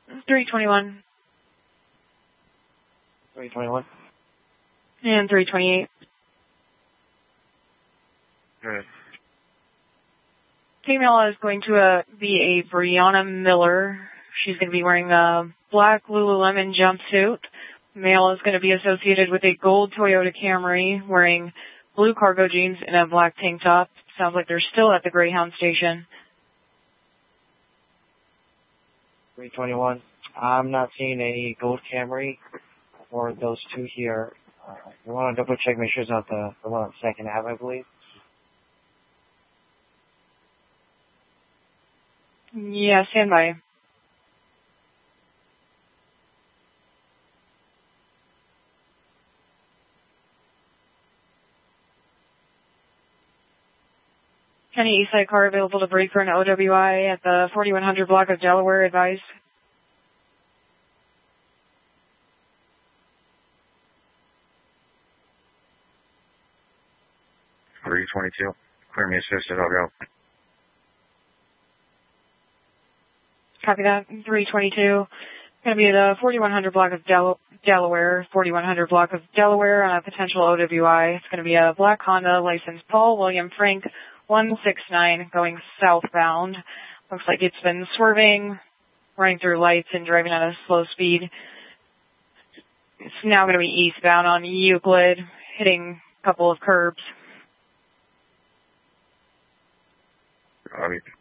321. 321. And 328. Good. Female is going to be a Brianna Miller. She's going to be wearing a black Lululemon jumpsuit. Male is going to be associated with a gold Toyota Camry, wearing blue cargo jeans and a black tank top. Sounds like they're still at the Greyhound station. 321. I'm not seeing a gold Camry for those two here. You want to double check, make sure it's not the one on 2nd Ave, I believe. Yeah, stand by. Any Eastside car available to break for an OWI at the 4100 block of Delaware, advised? .322. Clear me assisted, I'll go. Copy that. 322. Going to be the 4100 block of Delaware, 4100 block of Delaware on a potential OWI. It's going to be a black Honda, license Paul William Frank 169, going southbound. Looks like it's been swerving, running through lights and driving at a slow speed. It's now going to be eastbound on Euclid, hitting a couple of curbs. Copy.